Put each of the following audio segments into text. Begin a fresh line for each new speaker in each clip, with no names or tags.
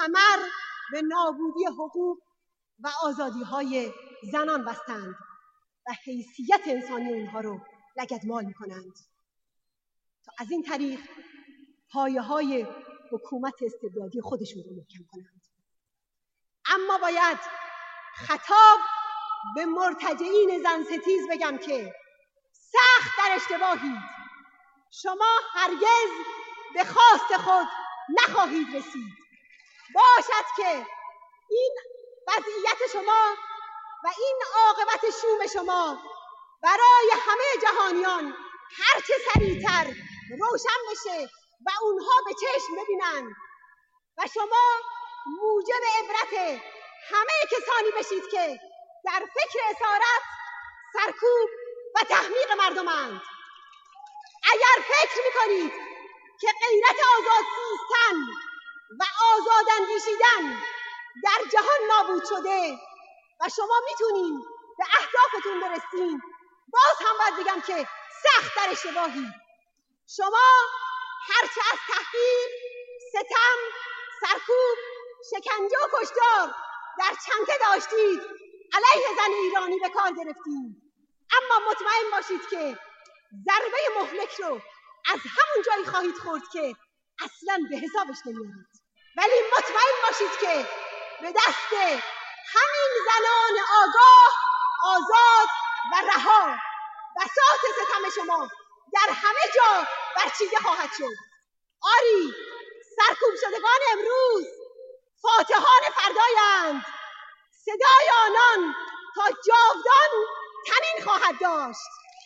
کمر به نابودی حقوق و آزادی‌های زنان بستند و حیثیت انسانی اونها رو لگدمال می‌کنند تا از این طریق پایه‌های حکومت استبدادی خودشون رو محکم کنند. اما باید خطاب به مرتجعین زن ستیز بگم که سخت در اشتباهید. شما هرگز به خواست خود نخواهید رسید. باشد که این وضعیت شما و این عاقبت شوم شما برای همه جهانیان هرچه سریعتر روشن بشه و اونها به چشم ببینن و شما موجب عبرت همه کسانی بشید که در فکر اسارت، سرکوب و تحمیق مردمند. اگر فکر میکنید که غیرت آزاد سیستن و آزاد اندیشیدن در جهان نابود شده و شما میتونین به اهدافتون برسین، باز هم باید بگم که سخت در اشتباهی. شما هرچه از تحقیر، ستم، سرکوب، شکنجه و کشتار در چنته داشتید علیه زن ایرانی به کار گرفتید، اما مطمئن باشید که ضربه مهلک رو از همون جایی خواهید خورد که اصلاً به حسابش نمیارید. ولی مطمئن باشید که به دست همین زنان آگاه، آزاد و رها بساط ستم شما در همه جا برچیده خواهد شد. آری، سرکوب شدگان امروز فاتحان فردایند. صدای آنان تا جاودان طنین خواهد داشت.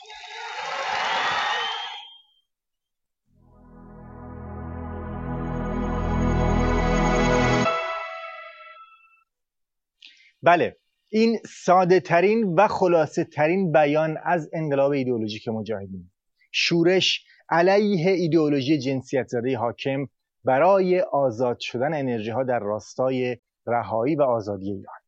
بله، این ساده ترین و خلاصه ترین بیان از انقلاب ایدئولوژیک مجاهدین، شورش علیه ایدئولوژی جنسیت زده حاکم برای آزاد شدن انرژی ها در راستای رهایی و آزادی ایران.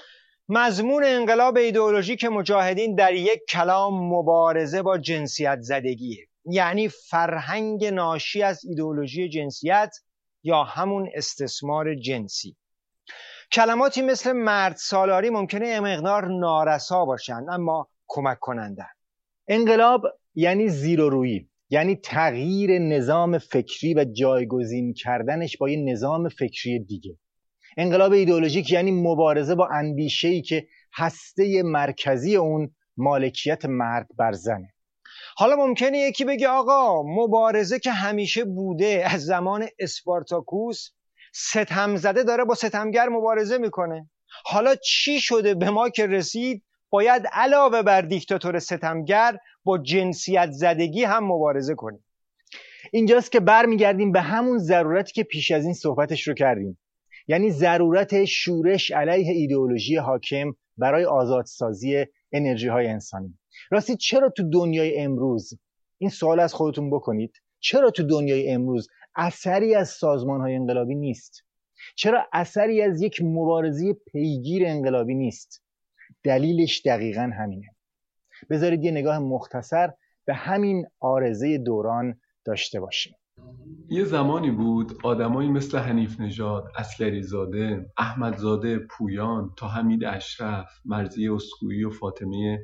مضمون انقلاب ایدئولوژیک مجاهدین در یک کلام مبارزه با جنسیت زدگیه، یعنی فرهنگ ناشی از ایدئولوژی جنسیت یا همون استثمار جنسی. کلماتی مثل مرد سالاری ممکنه یه مقدار نارسا باشن اما کمک کنندن.
انقلاب یعنی زیرورویی، یعنی تغییر نظام فکری و جایگزین کردنش با یه نظام فکری دیگه. انقلاب ایدئولوژیک یعنی مبارزه با اندیشه‌ای که هسته مرکزی اون مالکیت مرد بر زنه.
حالا ممکنه یکی بگه آقا مبارزه که همیشه بوده، از زمان اسپارتاکوس ستم زده داره با ستمگر مبارزه میکنه، حالا چی شده به ما که رسید باید علاوه بر دیکتاتور ستمگر با جنسیت زدگی هم مبارزه کنیم.
اینجاست که برمیگردیم به همون ضرورتی که پیش از این صحبتش رو کردیم، یعنی ضرورت شورش علیه ایدئولوژی حاکم برای آزادسازی انرژی های انسانی. راستی چرا تو دنیای امروز، این سوال از خودتون بکنید، چرا تو دنیای امروز اثری از سازمان های انقلابی نیست؟ چرا اثری از یک مبارزه پیگیر انقلابی نیست؟ دلیلش دقیقاً همینه. بذارید یه نگاه مختصر به همین عارضه دوران داشته باشیم.
یه زمانی بود آدمایی مثل حنیف نژاد، عسکری زاده، احمد زاده، پویان تا حمید اشرف، مرضیه اسکویی و فاطمه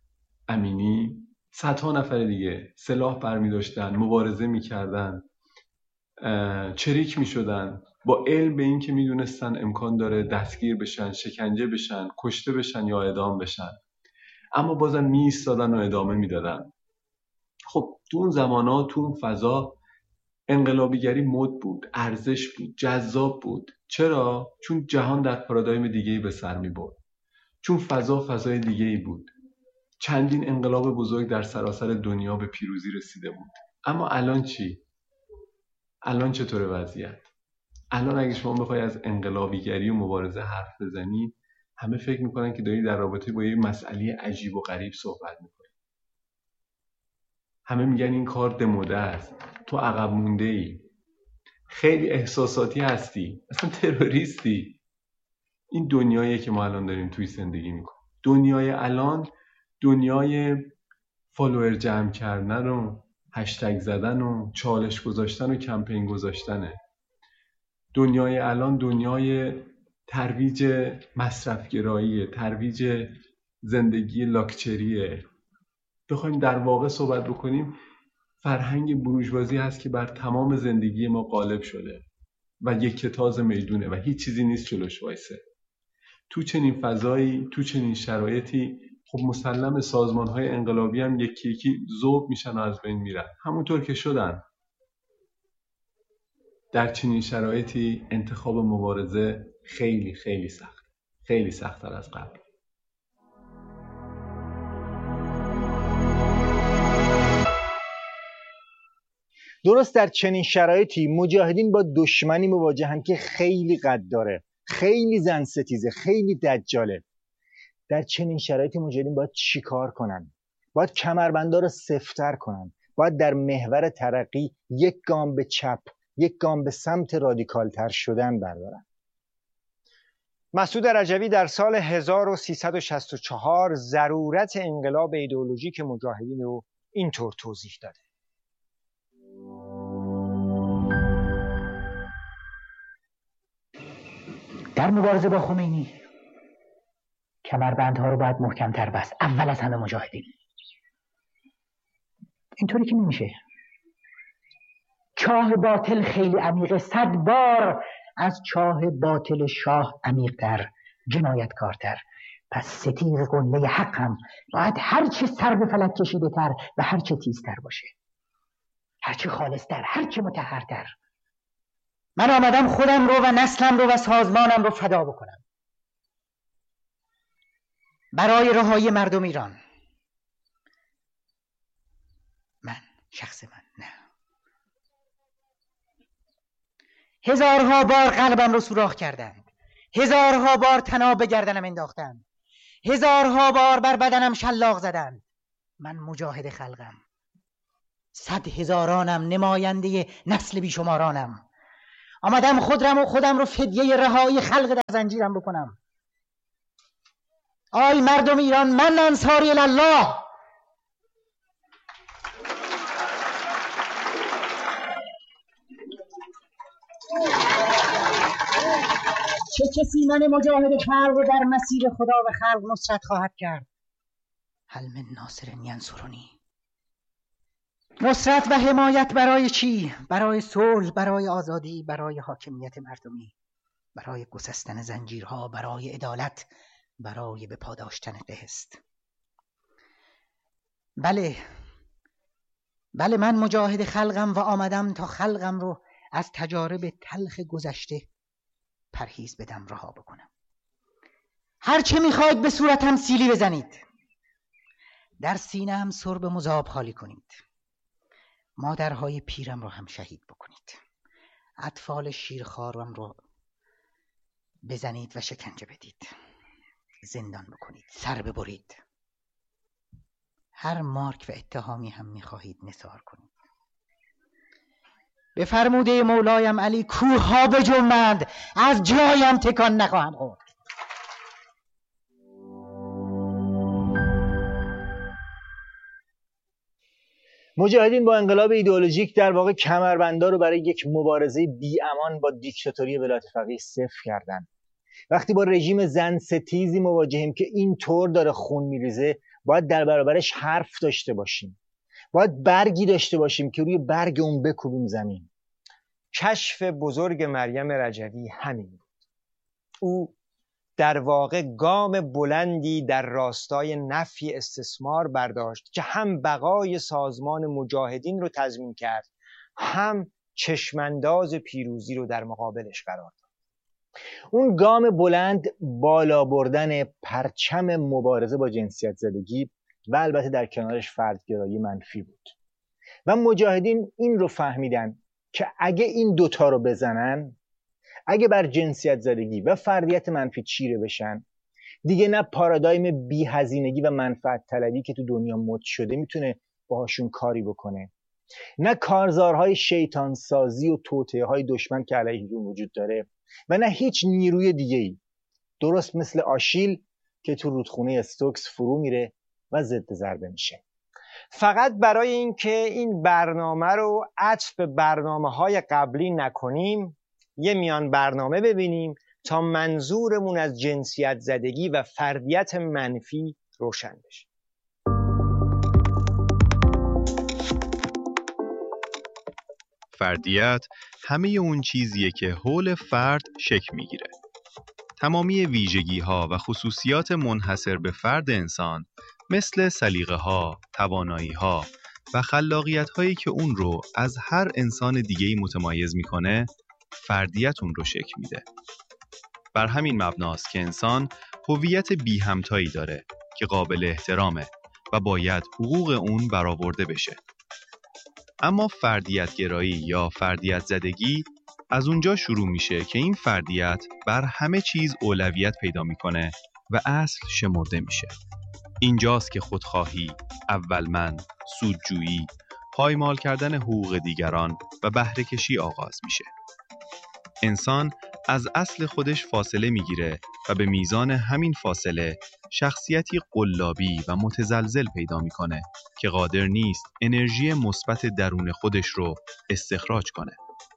امینی، صدها نفر دیگه سلاح برمی داشتن، مبارزه می کردن، چریک می شدن، با علم به این که می دونستن امکان داره دستگیر بشن، شکنجه بشن، کشته بشن یا اعدام بشن، اما بازم می ایستادن و ادامه می دادن. خب تو اون زمانا، تو اون فضا انقلابیگری مد بود، ارزش بود، جذاب بود. چرا؟ چون جهان در پارادایم دیگه‌ای به سر می‌برد. چون فضای دیگه‌ای بود. چندین انقلاب بزرگ در سراسر دنیا به پیروزی رسیده بود. اما الان چی؟ الان چطوره وضعیت؟ الان اگه شما بخوای از انقلابیگری و مبارزه حرف بزنی، همه فکر می‌کنن که داری در رابطه با یه مسئله عجیب و غریب صحبت می‌کنی. همه میگن این کار دموده است، تو عقب مونده ای، خیلی احساساتی هستی، اصلا تروریستی. این دنیاییه که ما الان داریم توی زندگی میکنیم. دنیای الان دنیای فالوور جمع کردن و هشتگ زدن و چالش گذاشتن و کمپین گذاشتنه. دنیای الان دنیای ترویج مصرفگراییه، ترویج زندگی لاکچریه. بخوایم در واقع صحبت بکنیم، فرهنگ بورژوازی هست که بر تمام زندگی ما غالب شده و یک کتاز میدونه و هیچ چیزی نیست جلوش وایسه. تو چنین فضایی، تو چنین شرایطی، خب مسلم سازمان‌های انقلابی هم یکی یکی ذوب میشن و از بین میرن، همونطور که شدن. در چنین شرایطی انتخاب مبارزه خیلی خیلی سخت، خیلی سخت‌تر از قبل.
درست در چنین شرایطی مجاهدین با دشمنی مواجهن که خیلی غداره، خیلی زن ستیزه، خیلی دجاله. در چنین شرایطی مجاهدین باید چی کار کنن؟ باید کمربندا رو سفت‌تر کنن، باید در محور ترقی یک گام به چپ، یک گام به سمت رادیکالتر شدن بردارن.
مسعود رجوی در سال 1364 ضرورت انقلاب ایدئولوژیک مجاهدین رو اینطور توضیح داده:
در مبارزه با خمینی کمربندها رو باید محکم‌تر بست، اول از همه مجاهدین. اینطوری که نمیشه. چاه باطل خیلی عمیقه، 100 بار از چاه باطل شاه عمیق‌تر، جنایتکارتر. پس ستیغ قله حق هم باید هرچه سر به فلک کشیده تر و هرچه تیزتر باشه، هرچه خالصتر، هرچه مطهرتر. من آمدم خودم رو و نسلم رو و سازمانم رو فدا بکنم برای رهایی مردم ایران. شخص من نه. هزارها بار قلبم رو سوراخ کردند، هزارها بار طناب به گردنم انداختند، هزارها بار بر بدنم شلاق زدند. من مجاهد خلقم، 100,000 نماینده نسل بیشمارانم. آمدم خودم رو فدیه رهایی خلق در زنجیرم بکنم. آی مردم ایران، من انصاری الله. چه کسی من مجاهد خلق رو در مسیر خدا و خلق نصرت خواهد کرد؟ هل من ناصر ینصرنی. نصرت و حمایت برای چی؟ برای صلح، برای آزادی، برای حاکمیت مردمی، برای گسستن زنجیرها، برای عدالت، برای به پا داشتن قسط. بله من مجاهد خلقم و آمدم تا خلقم رو از تجارب تلخ گذشته پرهیز بدم، رها بکنم. هر چه میخواید به صورتم سیلی بزنید، در سینه‌ام سرب مذاب خالی کنید، مادرهای پیرم رو هم شهید بکنید، اطفال شیرخوارم رو بزنید و شکنجه بدید، زندان بکنید، سر ببرید، هر مارک و اتهامی هم میخواهید نثار کنید. به فرموده مولایم علی کوه‌ها بجنبند، از جایم تکان نخواهم خورد.
مجاهدین با انقلاب ایدئولوژیک در واقع کمربندا رو برای یک مبارزه بی‌امان با دیکتاتوری ولایت فقیه صفر کردن. وقتی با رژیم زن ستیزی مواجهیم که این طور داره خون میریزه، باید در برابرش حرف داشته باشیم، باید برگی داشته باشیم که روی برگ اون بکوبیم زمین.
کشف بزرگ مریم رجوی همین بود. او در واقع گام بلندی در راستای نفی استثمار برداشت که هم بقای سازمان مجاهدین رو تضمین کرد، هم چشمانداز پیروزی رو در مقابلش قرار داد. اون گام بلند بالا بردن پرچم مبارزه با جنسیت زدگی و البته در کنارش فردگرایی منفی بود و مجاهدین این رو فهمیدن که اگه این دوتا رو بزنن، اگه بر جنسیت زدگی و فردیت منفی چیره بشن، دیگه نه پارادایم بی‌هزینگی و منفعت طلبی که تو دنیا مد شده میتونه باهاشون کاری بکنه، نه کارزارهای شیطان سازی و توطئه‌های دشمن که علیهشون وجود داره و نه هیچ نیروی دیگه‌ای، درست مثل آشیل که تو رودخونه استوکس فرو میره و ضد ضربه میشه. فقط برای اینکه این برنامه رو عطف به برنامه‌های قبلی نکنیم، یه میان برنامه ببینیم تا منظورمون از جنسیت زدگی و فردیت منفی روشن بشه.
فردیت همه اون چیزیه که حول فرد شکل میگیره. تمامی ویژگی‌ها و خصوصیات منحصر به فرد انسان مثل سلیقه‌ها، توانایی‌ها و خلاقیت‌هایی که اون رو از هر انسان دیگه‌ای متمایز می‌کنه، فردیت اون رو شکل میده. بر همین مبناست که انسان هویت بی همتایی داره که قابل احترامه و باید حقوق اون برآورده بشه. اما فردیت گرایی یا فردیت زدگی از اونجا شروع میشه که این فردیت بر همه چیز اولویت پیدا میکنه و اصل شمرده میشه. اینجاست که خودخواهی، اولمند، سودجویی، پایمال کردن حقوق دیگران و بهره کشی آغاز میشه. انسان از اصل خودش فاصله میگیره و به میزان همین فاصله شخصیتی قلابی و متزلزل پیدا میکنه که قادر نیست انرژی مثبت درون خودش رو استخراج کنه.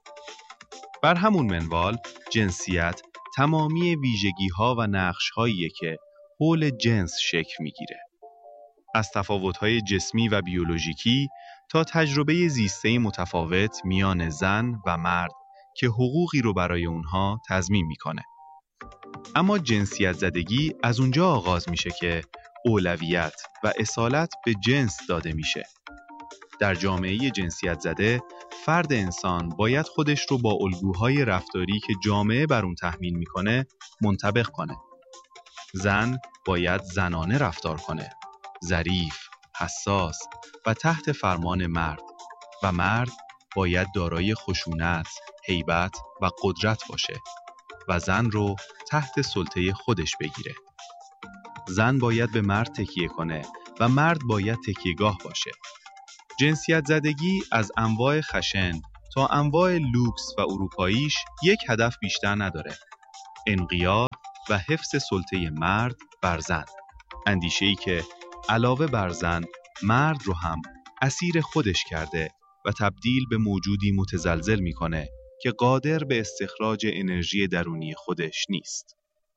بر همون منوال جنسیت تمامی ویژگی‌ها و نقش‌هاییه که حول جنس شکل میگیره. از تفاوت‌های جسمی و بیولوژیکی تا تجربه زیسته متفاوت میان زن و مرد که حقوقی رو برای اونها تضمین میکنه. اما جنسیت زدگی از اونجا آغاز میشه که اولویت و اصالت به جنس داده میشه. در جامعه جنسیت زده، فرد انسان باید خودش رو با الگوهای رفتاری که جامعه بر اون تحمیل میکنه منطبق کنه. زن باید زنانه رفتار کنه، ظریف، حساس و تحت فرمان مرد، و مرد باید دارای خشونت، هیبت و قدرت باشه و زن رو تحت سلطه خودش بگیره. زن باید به مرد تکیه کنه و مرد باید تکیهگاه باشه. جنسیت زدگی از انواع خشن تا انواع لوکس و اروپاییش یک هدف بیشتر نداره: انقیاد و حفظ سلطه مرد بر زن. اندیشه‌ای که علاوه بر زن، مرد رو هم اسیر خودش کرده و تبدیل به موجودی متزلزل میکنه که قادر به استخراج انرژی درونی خودش نیست.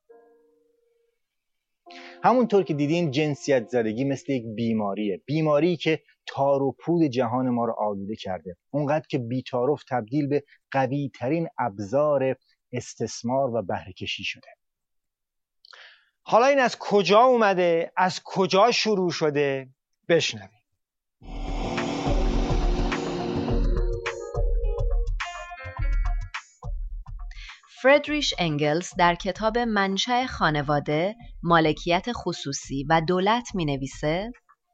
همونطور که دیدین جنسیت زدگی مثل یک بیماریه که تار و پود جهان ما رو آلوده کرده، اونقدر که بی‌تعارف تبدیل به قوی ترین ابزار استثمار و بهره کشی شده.
حالا این از کجا اومده؟ از کجا شروع شده؟ بشنویم.
فردریش انگلز در کتاب منشأ خانواده، مالکیت خصوصی و دولت می نویسه: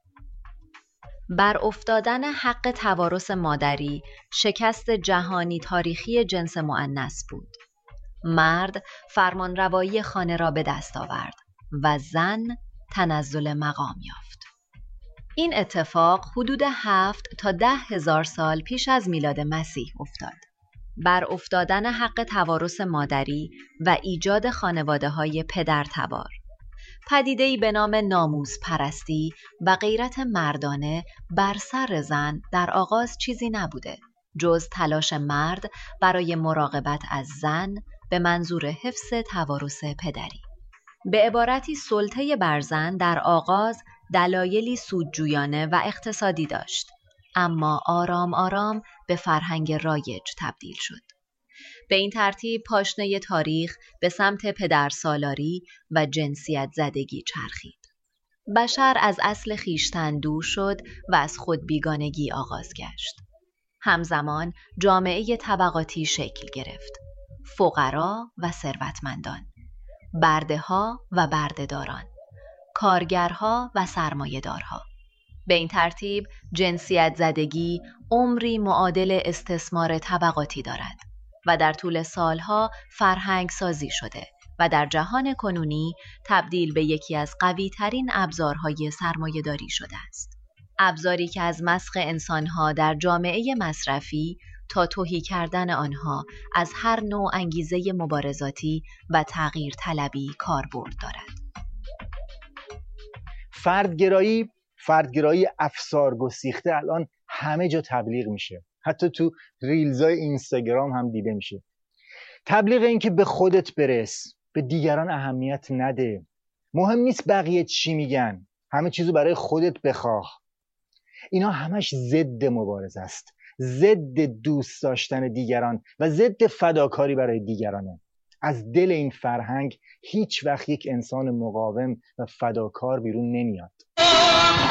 بر افتادن حق توارث مادری شکست جهانی تاریخی جنس مؤنث بود. مرد فرمانروایی خانه را به دست آورد و زن تنزل مقام یافت. این اتفاق حدود 7 تا 10,000 سال پیش از میلاد مسیح افتاد. بر افتادن حق توارث مادری و ایجاد خانواده‌های پدرتبار، پدیده‌ای به نام ناموس پرستی و غیرت مردانه بر سر زن در آغاز چیزی نبوده جز تلاش مرد برای مراقبت از زن به منظور حفظ توارث پدری. به عبارتی سلطه بر زن در آغاز دلایلی سودجویانه و اقتصادی داشت، اما آرام آرام به فرهنگ رایج تبدیل شد. به این ترتیب پاشنه تاریخ به سمت پدرسالاری و جنسیت زدگی چرخید. بشر از اصل خویشتن دور شد و از خود بیگانگی آغاز گشت. همزمان جامعه طبقاتی شکل گرفت: فقرا و ثروتمندان، برده‌ها و برده‌داران، کارگرها و سرمایه‌دارها. به این ترتیب جنسیت زدگی عمری معادل استثمار طبقاتی دارد و در طول سالها فرهنگ سازی شده و در جهان کنونی تبدیل به یکی از قوی ترین ابزارهای سرمایه‌داری شده است. ابزاری که از مسخ انسانها در جامعه مصرفی تا تهی کردن آنها از هر نوع انگیزه مبارزاتی و تغییر طلبی کاربرد دارد.
فردگرایی افسار گسیخته الان همه جا تبلیغ میشه، حتی تو ریلزای اینستاگرام هم دیده میشه. تبلیغ این که به خودت برس، به دیگران اهمیت نده، مهم نیست بقیه چی میگن، همه چیزو برای خودت بخواه، اینا همش ضد مبارزه است، ضد دوست داشتن دیگران و ضد فداکاری برای دیگرانه. از دل این فرهنگ هیچ وقت یک انسان مقاوم و فداکار بیرون نمیاد.